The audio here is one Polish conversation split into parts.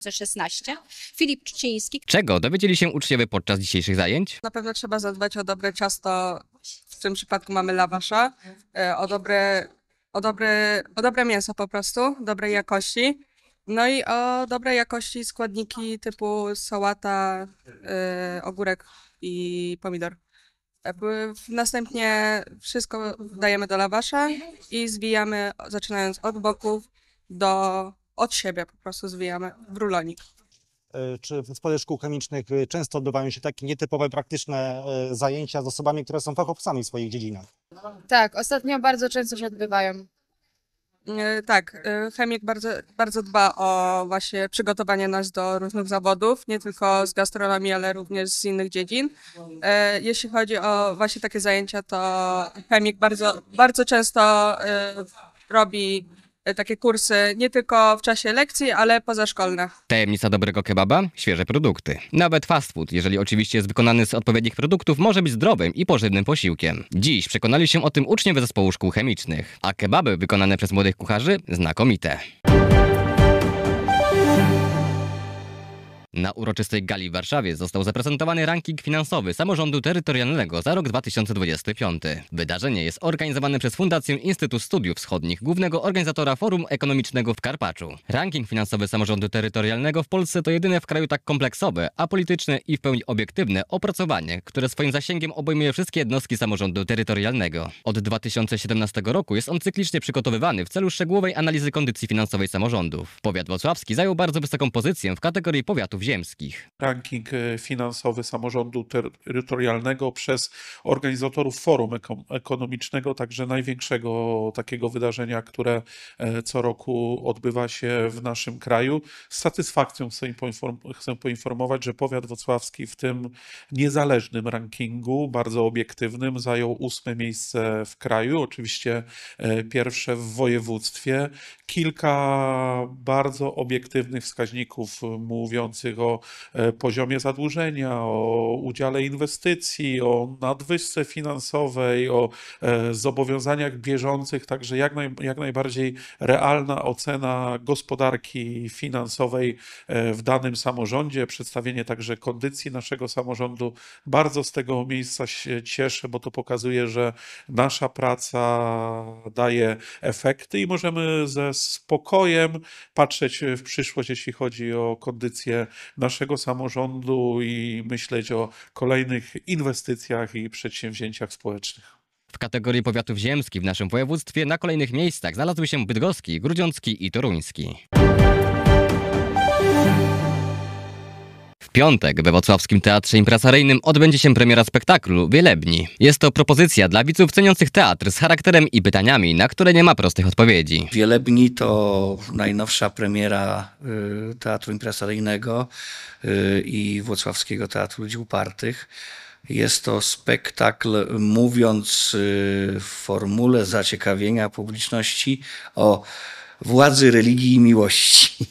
2016. Filip Czciński. Czego dowiedzieli się uczniowie podczas dzisiejszych zajęć? Na pewno trzeba zadbać o dobre ciasto, w tym przypadku mamy lawasza, o dobre mięso po prostu, dobrej jakości. No i o dobrej jakości składniki typu sałata, ogórek i pomidor. Następnie wszystko dajemy do lawasza i zwijamy, zaczynając od boków od siebie po prostu zwijamy w rulonik. Czy w zespole szkół chemicznych często odbywają się takie nietypowe, praktyczne zajęcia z osobami, które są fachowcami w swoich dziedzinach? Tak, ostatnio bardzo często się odbywają. Tak, chemik bardzo, bardzo dba o właśnie przygotowanie nas do różnych zawodów, nie tylko z gastronomii, ale również z innych dziedzin. Jeśli chodzi o właśnie takie zajęcia, to chemik bardzo, bardzo często robi takie kursy nie tylko w czasie lekcji, ale pozaszkolne. Tajemnica dobrego kebaba? Świeże produkty. Nawet fast food, jeżeli oczywiście jest wykonany z odpowiednich produktów, może być zdrowym i pożywnym posiłkiem. Dziś przekonali się o tym uczniowie zespołu szkół chemicznych, a kebaby wykonane przez młodych kucharzy znakomite. Na uroczystej gali w Warszawie został zaprezentowany ranking finansowy samorządu terytorialnego za rok 2025. Wydarzenie jest organizowane przez Fundację Instytut Studiów Wschodnich, głównego organizatora Forum Ekonomicznego w Karpaczu. Ranking finansowy samorządu terytorialnego w Polsce to jedyne w kraju tak kompleksowe, apolityczne i w pełni obiektywne opracowanie, które swoim zasięgiem obejmuje wszystkie jednostki samorządu terytorialnego. Od 2017 roku jest on cyklicznie przygotowywany w celu szczegółowej analizy kondycji finansowej samorządów. Powiat włocławski zajął bardzo wysoką pozycję w kategorii powiatów ziemskich. Ranking finansowy samorządu terytorialnego przez organizatorów Forum Ekonomicznego, także największego takiego wydarzenia, które co roku odbywa się w naszym kraju. Z satysfakcją chcę poinformować, że powiat włocławski w tym niezależnym rankingu, bardzo obiektywnym, zajął 8. miejsce w kraju, oczywiście pierwsze w województwie. Kilka bardzo obiektywnych wskaźników mówiących o poziomie zadłużenia, o udziale inwestycji, o nadwyżce finansowej, o zobowiązaniach bieżących, także jak najbardziej realna ocena gospodarki finansowej w danym samorządzie, przedstawienie także kondycji naszego samorządu. Bardzo z tego miejsca się cieszę, bo to pokazuje, że nasza praca daje efekty i możemy ze spokojem patrzeć w przyszłość, jeśli chodzi o kondycję naszego samorządu i myśleć o kolejnych inwestycjach i przedsięwzięciach społecznych. W kategorii powiatów ziemskich w naszym województwie na kolejnych miejscach znalazły się bydgoski, grudziącki i toruński. W piątek we Wrocławskim Teatrze Impresaryjnym odbędzie się premiera spektaklu Wielebni. Jest to propozycja dla widzów ceniących teatr z charakterem i pytaniami, na które nie ma prostych odpowiedzi. Wielebni to najnowsza premiera Teatru Impresaryjnego i Włocławskiego Teatru Ludzi Upartych. Jest to spektakl, mówiąc w formule zaciekawienia publiczności, o władzy, religii i miłości.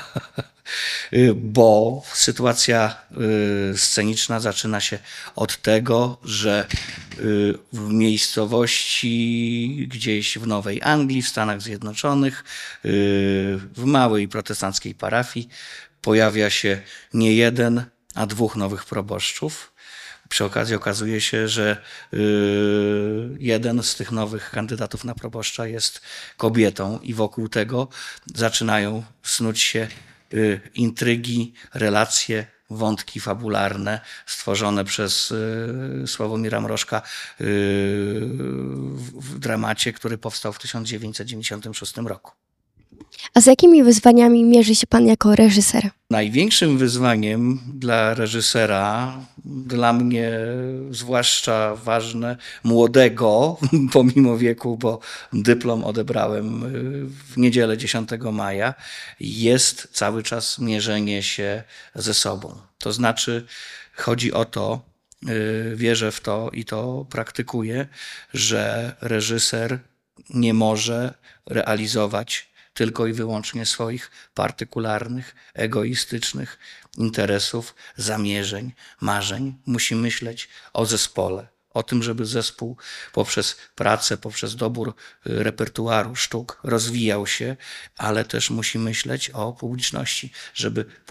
Bo sytuacja sceniczna zaczyna się od tego, że w miejscowości gdzieś w Nowej Anglii, w Stanach Zjednoczonych, w małej protestanckiej parafii pojawia się nie jeden, a 2 nowych proboszczów. Przy okazji okazuje się, że jeden z tych nowych kandydatów na proboszcza jest kobietą i wokół tego zaczynają snuć się intrygi, relacje, wątki fabularne stworzone przez Sławomira Mrożka w dramacie, który powstał w 1996 roku. A z jakimi wyzwaniami mierzy się pan jako reżyser? Największym wyzwaniem dla reżysera, dla mnie zwłaszcza ważne, młodego, pomimo wieku, bo dyplom odebrałem w niedzielę 10 maja, jest cały czas mierzenie się ze sobą. To znaczy chodzi o to, wierzę w to i to praktykuję, że reżyser nie może realizować tylko i wyłącznie swoich partykularnych, egoistycznych interesów, zamierzeń, marzeń. Musi myśleć o zespole, o tym, żeby zespół poprzez pracę, poprzez dobór repertuaru sztuk rozwijał się, ale też musi myśleć o publiczności, żeby